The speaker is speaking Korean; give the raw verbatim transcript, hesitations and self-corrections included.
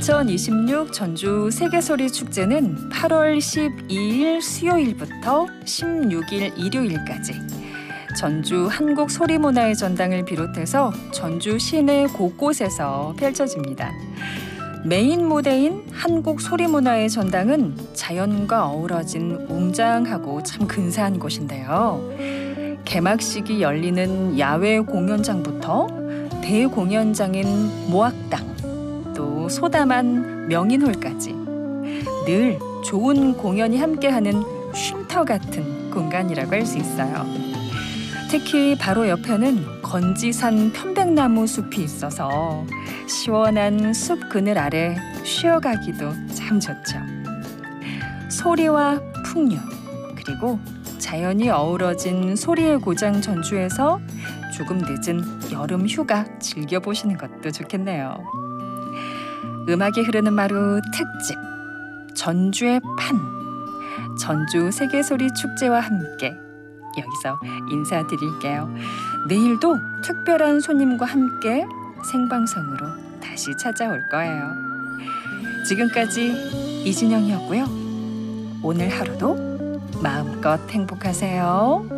이천이십육 전주 세계소리 축제는 팔월 십이일 수요일부터 십육일 일요일까지 전주 한국소리문화의 전당을 비롯해서 전주 시내 곳곳에서 펼쳐집니다. 메인 무대인 한국소리문화의 전당은 자연과 어우러진 웅장하고 참 근사한 곳인데요. 개막식이 열리는 야외 공연장부터 대공연장인 모악당, 또 소담한 명인홀까지 늘 좋은 공연이 함께하는 쉼터 같은 공간이라고 할 수 있어요. 특히 바로 옆에는 건지산 편백나무 숲이 있어서 시원한 숲 그늘 아래 쉬어가기도 참 좋죠. 소리와 풍류, 그리고 자연이 어우러진 소리의 고장 전주에서 조금 늦은 여름 휴가 즐겨보시는 것도 좋겠네요. 음악이 흐르는 마루 특집, 전주의 판, 전주 세계소리 축제와 함께 여기서 인사드릴게요. 내일도 특별한 손님과 함께 생방송으로 다시 찾아올 거예요. 지금까지 이진영이었고요. 오늘 하루도 마음껏 행복하세요.